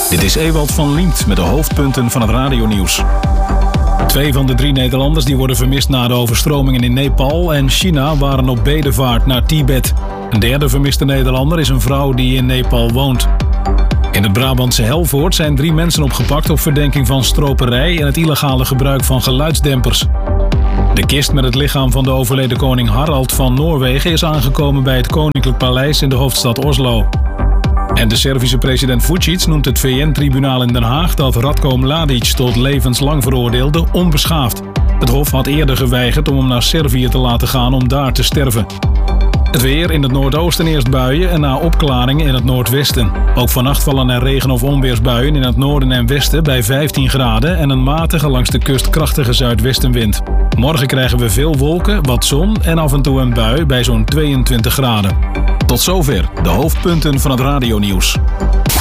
Dit is Ewald van Liemt met de hoofdpunten van het radionieuws. 2 van de 3 Nederlanders die worden vermist na de overstromingen in Nepal en China waren op bedevaart naar Tibet. Een derde vermiste Nederlander is een vrouw die in Nepal woont. In het Brabantse Helvoort zijn 3 mensen opgepakt op verdenking van stroperij en het illegale gebruik van geluidsdempers. De kist met het lichaam van de overleden koning Harald van Noorwegen is aangekomen bij het Koninklijk Paleis in de hoofdstad Oslo. En de Servische president Vučić noemt het VN-tribunaal in Den Haag dat Ratko Mladić tot levenslang veroordeelde onbeschaafd. Het hof had eerder geweigerd om hem naar Servië te laten gaan om daar te sterven. Het weer: in het noordoosten eerst buien en na opklaringen in het noordwesten. Ook vannacht vallen er regen- of onweersbuien in het noorden en westen bij 15 graden en een matige langs de kust krachtige zuidwestenwind. Morgen krijgen we veel wolken, wat zon en af en toe een bui bij zo'n 22 graden. Tot zover de hoofdpunten van het radionieuws.